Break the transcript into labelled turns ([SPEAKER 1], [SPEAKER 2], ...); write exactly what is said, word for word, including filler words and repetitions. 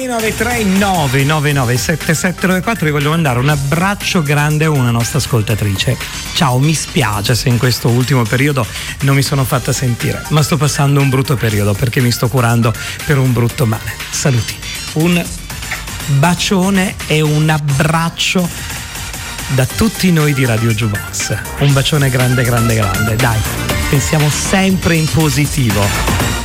[SPEAKER 1] nove tre nove nove nove sette sette nove quattro. Vi voglio mandare un abbraccio grande a una nostra ascoltatrice. Ciao, mi spiace se in questo ultimo periodo non mi sono fatta sentire, ma sto passando un brutto periodo perché mi sto curando per un brutto male. Saluti, un bacione e un abbraccio da tutti noi di Radio Jukebox. Un bacione grande grande grande. Dai, pensiamo sempre in positivo.